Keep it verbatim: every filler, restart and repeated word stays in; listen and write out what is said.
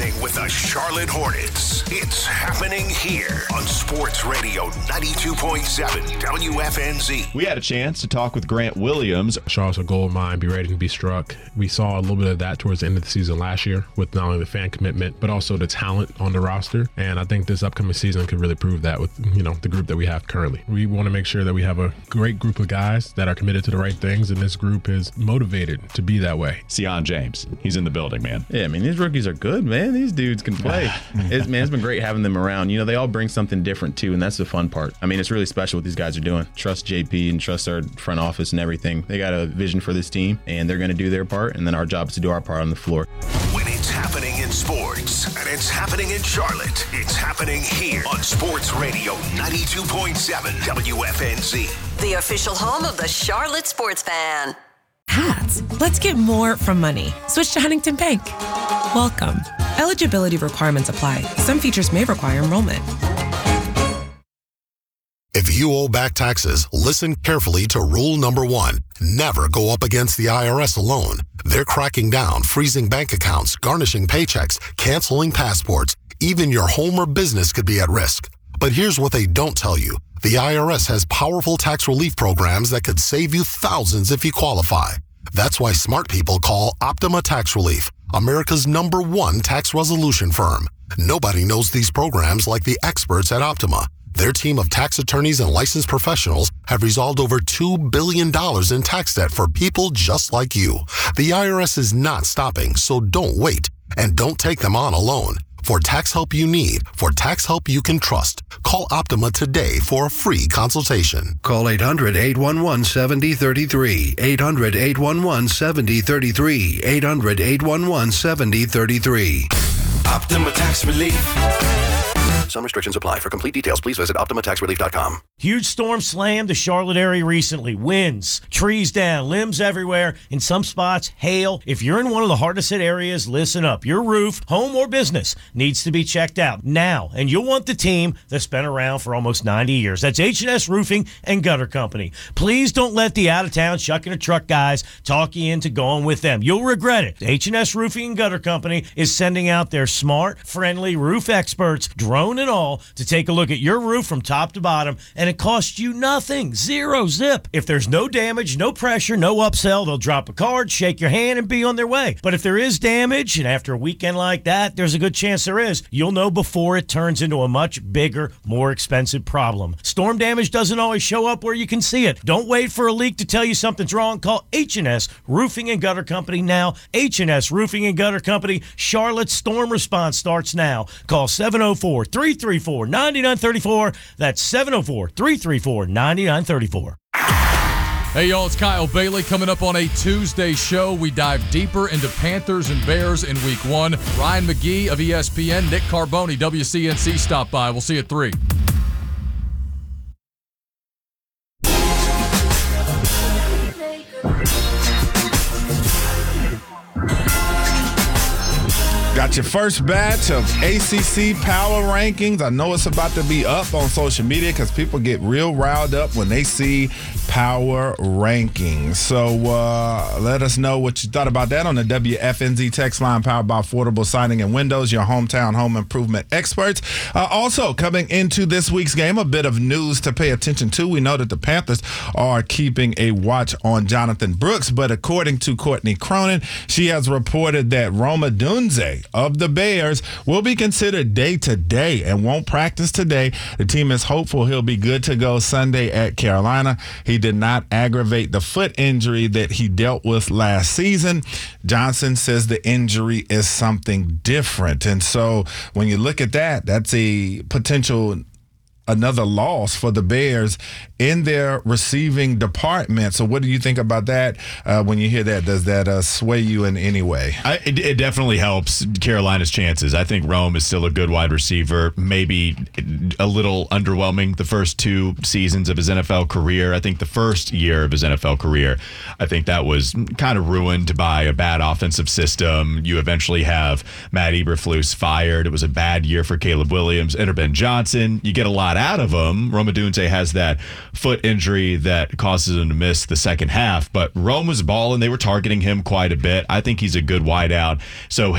happening with the Charlotte Hornets. It's happening here on Sports Radio ninety-two point seven W F N Z. We had a chance to talk with Grant Williams. Charlotte's a gold mine, be ready to be struck. We saw a little bit of that towards the end of the season last year with not only the fan commitment, but also the talent on the roster. And I think this upcoming season could really prove that with, you know, the group that we have currently. We want to make sure that we have a great group of guys that are committed to the right things, and this group is motivated to be that way. Sion James, he's in the building, man. Yeah, I mean, these rookies are good, man. These dudes can play. it's, man, it's been great having them around. You know, they all bring something different, too, and that's the fun part. I mean, it's really special what these guys are doing. Trust J P and trust our front office and everything. They got a vision for this team, and they're going to do their part, and then our job is to do our part on the floor. When it's happening in sports, and it's happening in Charlotte, it's happening here on Sports Radio ninety-two point seven W F N Z. The official home of the Charlotte Sports Fan. Hats. Let's get more from money. Switch to Huntington Bank. Welcome. Eligibility requirements apply. Some features may require enrollment. If you owe back taxes, listen carefully to rule number one. Never go up against the I R S alone. They're cracking down, freezing bank accounts, garnishing paychecks, canceling passports. Even your home or business could be at risk. But here's what they don't tell you. The I R S has powerful tax relief programs that could save you thousands if you qualify. That's why smart people call Optima Tax Relief, America's number one tax resolution firm. Nobody knows these programs like the experts at Optima. Their team of tax attorneys and licensed professionals have resolved over two billion dollars in tax debt for people just like you. The I R S is not stopping, so don't wait. And don't take them on alone. For tax help you need, for tax help you can trust, call Optima today for a free consultation. Call eight hundred, eight one one, seven zero three three, eight hundred, eight one one, seven zero three three, eight hundred, eight one one, seven zero three three. Optima Tax Relief. Some restrictions apply. For complete details, please visit Optima Tax Relief dot com. Huge storm slammed the Charlotte area recently. Winds, trees down, limbs everywhere. In some spots, hail. If you're in one of the hardest hit areas, listen up. Your roof, home or business, needs to be checked out now. And you'll want the team that's been around for almost ninety years. That's H and S Roofing and Gutter Company. Please don't let the out-of-town shucking a truck guys talk you into going with them. You'll regret it. H and S Roofing and Gutter Company is sending out their smart, friendly roof experts, drone and all, to take a look at your roof from top to bottom, and it costs you nothing. Zero zip. If there's no damage, no pressure, no upsell, they'll drop a card, shake your hand, and be on their way. But if there is damage, and after a weekend like that, there's a good chance there is, you'll know before it turns into a much bigger, more expensive problem. Storm damage doesn't always show up where you can see it. Don't wait for a leak to tell you something's wrong. Call H and S Roofing and Gutter Company now. H and S Roofing and Gutter Company. Charlotte's storm response starts now. Call seven oh four, three three four, nine nine three four. That's seven oh four, three three four, nine nine three four. Hey, y'all, it's Kyle Bailey coming up on a Tuesday show. We dive deeper into Panthers and Bears in week one. Ryan McGee of E S P N, Nick Carboni, W C N C, stop by. We'll see you at three. Got your first batch of A C C Power Rankings. I know it's about to be up on social media because people get real riled up when they see Power Rankings. So uh, let us know what you thought about that on the W F N Z text line, powered by Affordable Siding and Windows, your hometown home improvement experts. Uh, also, coming into this week's game, a bit of news to pay attention to. We know that the Panthers are keeping a watch on Jonathan Brooks, but according to Courtney Cronin, she has reported that Rome Odunze of the Bears will be considered day-to-day and won't practice today. The team is hopeful he'll be good to go Sunday at Carolina. He did not aggravate the foot injury that he dealt with last season. Johnson says the injury is something different. And so when you look at that, that's a potential another loss for the Bears in their receiving department. So what do you think about that uh, when you hear that? Does that uh, sway you in any way? I, it, it definitely helps Carolina's chances. I think Rome is still a good wide receiver, maybe a little underwhelming the first two seasons of his N F L career. I think the first year of his N F L career, I think that was kind of ruined by a bad offensive system. You eventually have Matt Eberflus fired. It was a bad year for Caleb Williams. Enter Ben Johnson. You get a lot out of him. Rome Odunze has that foot injury that causes him to miss the second half, but Rome was balling. They were targeting him quite a bit. I think he's a good wideout. So